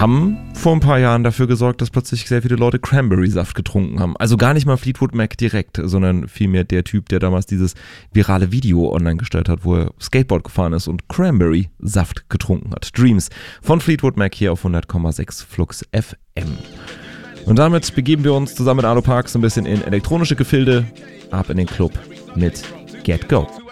haben vor ein paar Jahren dafür gesorgt, dass plötzlich sehr viele Leute Cranberry-Saft getrunken haben. Also gar nicht mal Fleetwood Mac direkt, sondern vielmehr der Typ, der damals dieses virale Video online gestellt hat, wo er Skateboard gefahren ist und Cranberry-Saft getrunken hat. Dreams von Fleetwood Mac hier auf 100,6 Flux FM. Und damit begeben wir uns zusammen mit Arno Parks ein bisschen in elektronische Gefilde, ab in den Club mit Get Go.